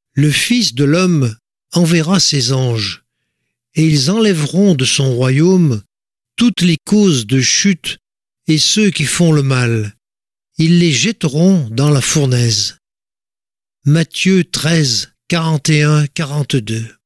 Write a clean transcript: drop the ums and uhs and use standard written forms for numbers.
Le Fils de l'homme enverra ses anges, et ils enlèveront de son royaume toutes les causes de chute et ceux qui font le mal. Ils les jetteront dans la fournaise. Matthieu 13, 41-42.